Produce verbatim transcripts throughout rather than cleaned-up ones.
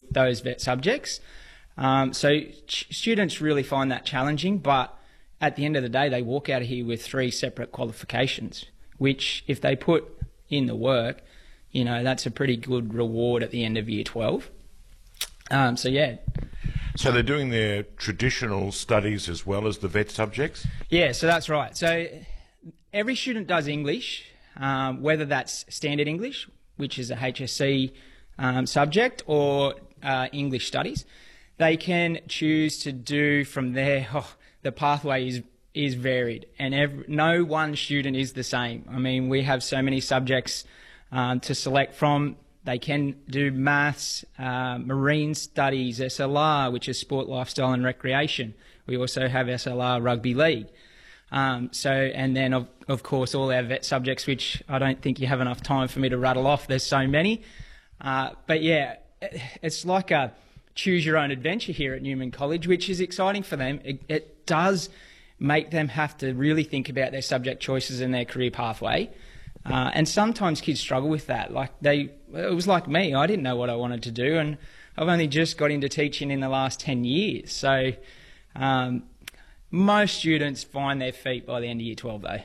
those vet subjects. Um, so ch- students really find that challenging, but at the end of the day, they walk out of here with three separate qualifications, which if they put in the work, you know, that's a pretty good reward at the end of year twelve. Um, so, yeah. So they're doing their traditional studies as well as the vet subjects? Yeah, so that's right. So every student does English, um, whether that's standard English, which is a H S C um, subject, or uh, English studies. They can choose to do from there. Oh, the pathway is is varied, and every, no one student is the same. I mean, we have so many subjects um, to select from. They can do maths, uh, marine studies, S L R, which is sport, lifestyle and recreation. We also have S L R rugby league. Um, so, and then of, of course all our vet subjects, which I don't think you have enough time for me to rattle off. There's so many. Uh, but yeah, it's like a choose your own adventure here at Newman College, which is exciting for them. It, it does make them have to really think about their subject choices and their career pathway. Uh, and sometimes kids struggle with that. Like they, it was like me. I didn't know what I wanted to do, and I've only just got into teaching in the last ten years. So um, most students find their feet by the end of year twelve, though.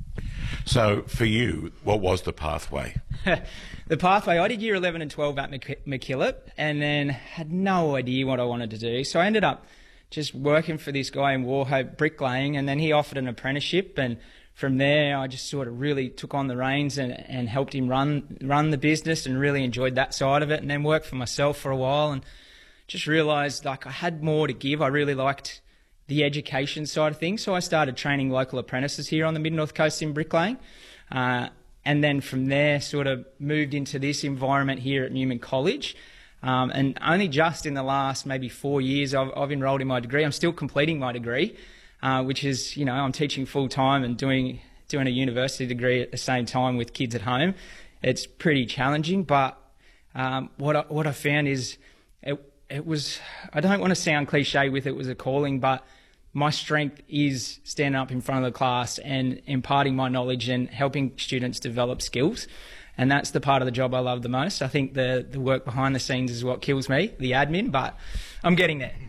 So for you, what was the pathway? The pathway, I did year eleven and twelve at Mac- MacKillop, and then had no idea what I wanted to do. So I ended up just working for this guy in Warhope bricklaying, and then he offered an apprenticeship, and from there I just sort of really took on the reins and, and helped him run run the business, and really enjoyed that side of it, and then worked for myself for a while and just realised like I had more to give. I really liked the education side of things, so I started training local apprentices here on the Mid-North Coast in bricklaying. Uh, And then from there, sort of moved into this environment here at Newman College. Um, and only just in the last maybe four years, I've, I've enrolled in my degree. I'm still completing my degree, uh, which is, you know, I'm teaching full time and doing doing a university degree at the same time with kids at home. It's pretty challenging, but um, what I, what I found is it it was. I don't want to sound cliche with it was a calling, but my strength is standing up in front of the class and imparting my knowledge and helping students develop skills. And that's the part of the job I love the most. I think the, the work behind the scenes is what kills me, the admin, but I'm getting there.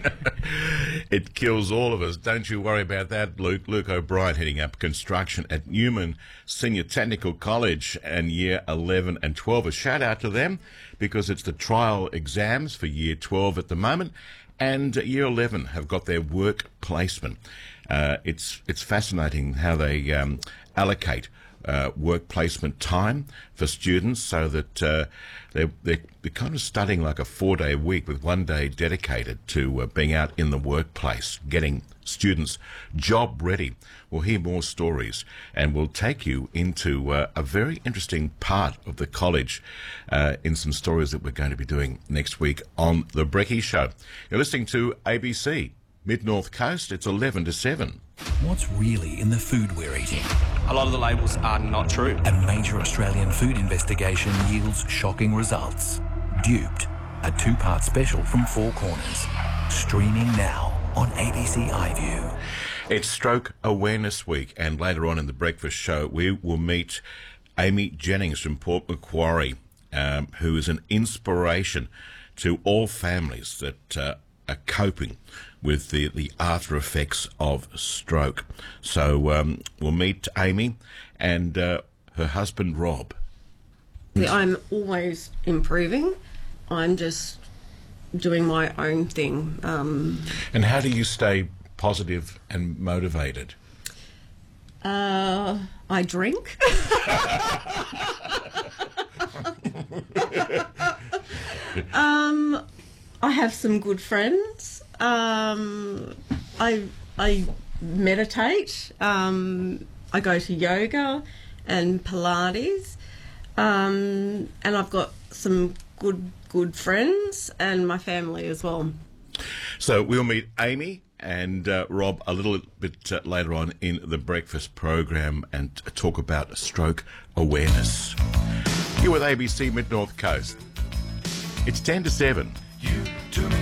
It kills all of us. Don't you worry about that, Luke. Luke O'Brien heading up construction at Newman Senior Technical College and year eleven and twelve. A shout out to them because it's the trial exams for year twelve at the moment. And year eleven have got their work placement. Uh, it's it's fascinating how they um, allocate uh, work placement time for students so that uh, they're, they're, they're kind of studying like a four-day week with one day dedicated to uh, being out in the workplace, getting students job ready. We'll hear more stories and we'll take you into uh, a very interesting part of the college uh, in some stories that we're going to be doing next week on The Brekkie Show. You're listening to A B C Mid-North Coast. It's eleven to seven. What's really in the food we're eating? A lot of the labels are not true. A major Australian food investigation yields shocking results. Duped, a two-part special from Four Corners. Streaming now on A B C iView. It's Stroke Awareness Week, and later on in the breakfast show, we will meet Amy Jennings from Port Macquarie, um, who is an inspiration to all families that uh, are coping with the, the after effects of stroke. So um, we'll meet Amy and uh, her husband, Rob. I'm always improving. I'm just doing my own thing. Um, and how do you stay positive and motivated? Uh, I drink. um, I have some good friends. Um, I I meditate. Um, I go to yoga and Pilates. Um, and I've got some good good friends and my family as well. So we'll meet Amy and uh, Rob a little bit uh, later on in the breakfast program and talk about stroke awareness. You're with A B C Mid-North Coast. It's ten to seven. You to me.